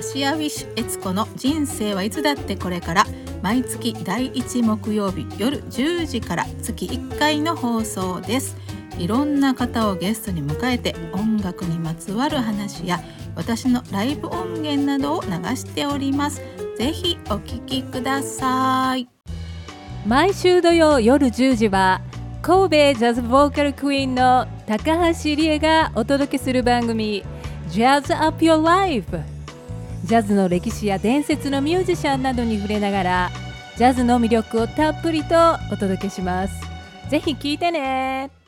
シアウィッシュ悦子の人生はいつだってこれから、毎月第1木曜日夜10時から月1回の放送です。いろんな方をゲストに迎えて、音楽にまつわる話や私のライブ音源などを流しております。ぜひお聞きください。 毎週土曜夜10時は神戸ジャズボーカルクイーンの高橋理恵がお届けする番組 Jazz Up Your Life。 ジャズの歴史や伝説のミュージシャンなどに触れながら、ジャズの魅力をたっぷりとお届けします。ぜひ聞いてね。